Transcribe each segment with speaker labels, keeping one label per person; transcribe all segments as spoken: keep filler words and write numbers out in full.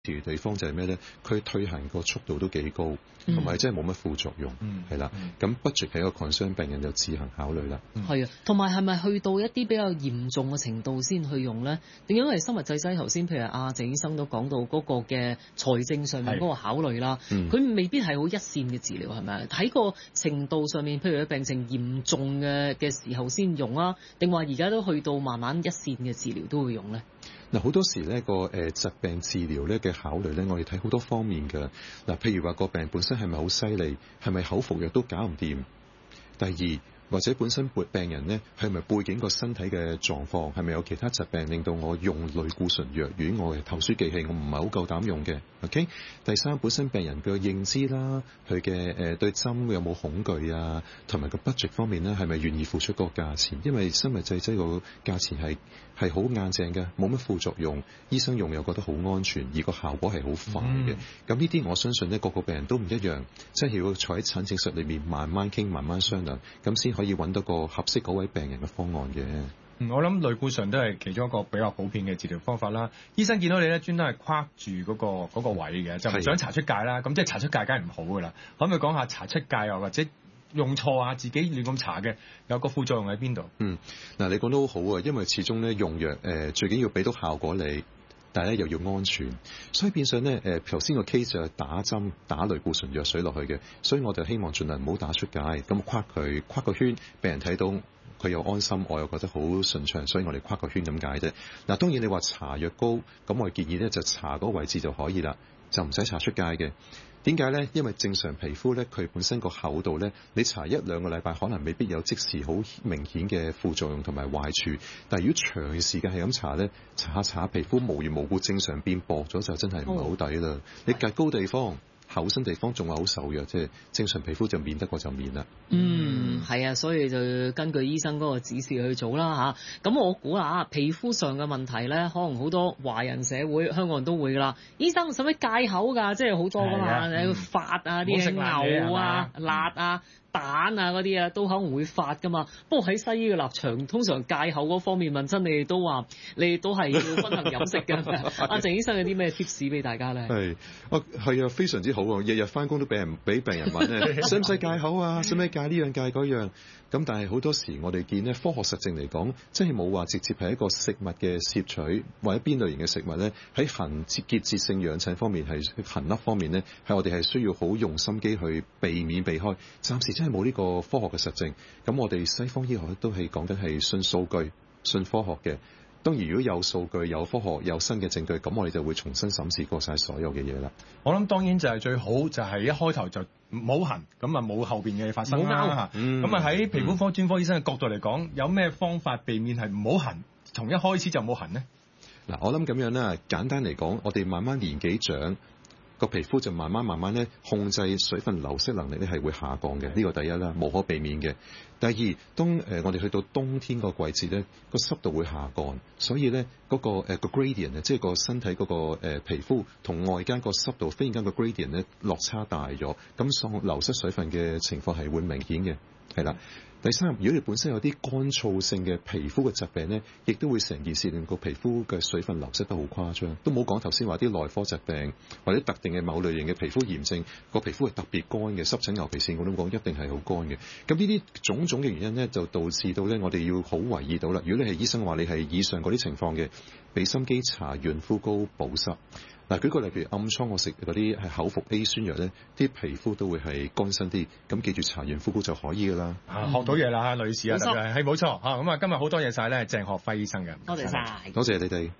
Speaker 1: 條地方就係咩咧？佢退行個速度都幾高，同埋真係冇乜副作用，係啦、嗯。咁 budget 係一個 concern，病人就自行考慮啦。
Speaker 2: 係啊，同埋係咪去到一啲比較嚴重嘅程度先去用咧？定因為生物製劑頭先，譬如阿鄭醫生都講到嗰個嘅財政上面嗰個考慮啦，佢、嗯、未必係好一線嘅治療，係咪？喺個程度上面，譬如病情嚴重嘅嘅時候先用啊，定話而家都去到慢慢一線嘅治療都會用咧？
Speaker 1: 嗱，好多時呢個誒疾病治療咧嘅考慮咧，我哋睇好多方面㗎。嗱，譬如話個病本身係咪好犀利，係咪口服藥都搞唔掂？第二，或者本身病人呢，係咪背景個身體嘅狀況，係咪有其他疾病令到我用類固醇藥丸，我嘅頭書記器我唔係好夠膽用嘅。OK。第三，本身病人嘅認知啦，佢嘅誒對針有冇恐懼啊，同埋個 budget 方面呢，係咪願意付出個價錢？因為生物製劑個價錢係係好硬淨嘅，冇乜副作用，醫生用又覺得好安全，而個效果係好快嘅。咁呢啲我相信呢，個個病人都唔一樣，即係要坐喺診症室裏面慢慢傾，慢慢商量，咁先可以揾到個合適嗰位病人嘅方案嘅。
Speaker 3: 嗯，我諗類固醇都係其中一個比較普遍嘅治療方法啦。醫生見到你咧，專登係框住嗰個嗰個位嘅，就唔想查出界啦。咁即係查出界梗係唔好噶啦。可唔可以講下查出界啊，或者用錯啊，自己亂咁查嘅，有個副作用喺邊度？嗯，
Speaker 1: 嗱，你講得好好啊，因為始終咧用藥誒、呃、最緊要俾到效果你，但係咧又要安全，所以變相咧誒頭先個 case 就係打針打類固醇藥水落去嘅，所以我就希望盡量唔好打出界，咁框佢框個圈，俾人睇到佢又安心，我又覺得好順暢，所以我哋框個圈咁解啫。嗱，當然你話搽藥膏，咁我建議咧就搽嗰個位置就可以啦，就唔使搽出界嘅。點解咧？因為正常皮膚咧，佢本身個厚度咧，你搽一兩個禮拜可能未必有即時好明顯嘅副作用同埋壞處。但係如果長時間係咁搽咧，搽下搽下皮膚無緣無故正常變薄咗，就真係唔係好抵啦。哦、你隔高地方、厚身地方仲係好受藥，即係正常皮膚就免得過就免啦。
Speaker 2: 嗯，係啊，所以就根據醫生嗰個指示去做啦嚇。咁我估啦，皮膚上嘅問題咧，可能好多華人社會、香港人都會噶啦。醫生使唔使戒口㗎？即係好多噶嘛，你發啊啲牛啊、辣啊、蛋啊嗰啲啊，都可能會發噶嘛。不過喺西醫嘅立場，通常戒口嗰方面問親你哋都話，你哋都係要均衡飲食嘅。阿鄭醫生有啲咩 tips 俾大家咧？
Speaker 1: 係，啊係啊，非常之好喎！日日翻工都俾人俾病人問咧，使唔使戒口啊？使唔使戒呢樣戒嗰樣？咁但係好多時我哋見咧，科學實證嚟講，真係冇話直接係一個食物嘅攝取或者邊類型嘅食物咧，喺痕結節性養疹方面係痕粒方面咧，係我哋係需要好用心機去避免避開。暫時真係冇呢個科學嘅實證。咁我哋西方醫學都係講緊係信數據、信科學嘅。當然，如果有數據、有科學、有新嘅證據，咁我哋就會重新審視過晒所有嘅嘢啦。
Speaker 3: 我諗當然就係最好，就係一開頭就冇痕，咁啊冇後邊嘅嘢發生啦。咁啊喺皮膚科專科醫生嘅角度嚟講，有咩方法避免係唔好痕，從一開始就冇痕呢？
Speaker 1: 嗱，我諗咁樣啦，簡單嚟講，我哋慢慢年紀長，個皮膚就慢慢慢慢咧控制水分流失能力咧係會下降嘅，呢個第一啦，無可避免嘅。第二，當誒、呃、我哋去到冬天個季節咧，個濕度會下降，所以咧嗰、那個誒、呃、個 gradient 啊，即係個身體嗰、那個誒、呃、皮膚同外間個濕度，忽然間個 gradient 咧落差大咗，咁喪流失水分嘅情況係會明顯嘅，係啦。第三，如果你本身有啲乾燥性嘅皮膚嘅疾病咧，亦都會成件事令個皮膚嘅水分流失得好誇張。都冇講頭先話啲內科疾病或者特定嘅某類型嘅皮膚炎症，個皮膚係特別乾嘅，濕疹、牛皮癬我都講一定係好乾嘅。咁呢啲種種嘅原因咧，就導致到咧我哋要好留意到啦。如果你係醫生話你係以上嗰啲情況嘅，俾心機搽潤膚膏補濕。嗱，舉個例，譬如暗瘡我食嗰啲係口服 A 酸藥咧，啲皮膚都會係乾身啲，咁記住搽潤膚膏就可以噶啦。
Speaker 3: 啊，學到嘢啦，女士啊，係冇錯嚇。咁啊，今日好多謝晒咧，鄭學輝醫生嘅，
Speaker 2: 多謝晒，
Speaker 1: 多謝你哋。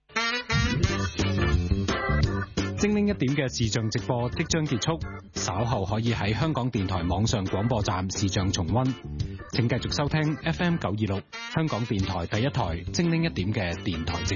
Speaker 4: 精靈一點嘅視像直播即將結束，稍後可以喺香港電台網上廣播站視像重溫。請繼續收聽 F M 九二六香港電台第一台精靈一點嘅電台直播。